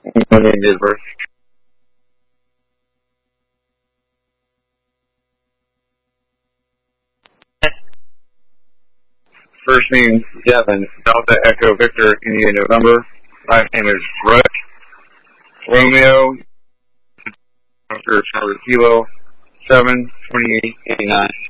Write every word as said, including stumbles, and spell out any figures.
When they did birth. First name Devin, Delta Echo Victor, India November. Last name is Rush Romeo, Oscar Charlie Kilo, seven twenty-eight eighty-nine.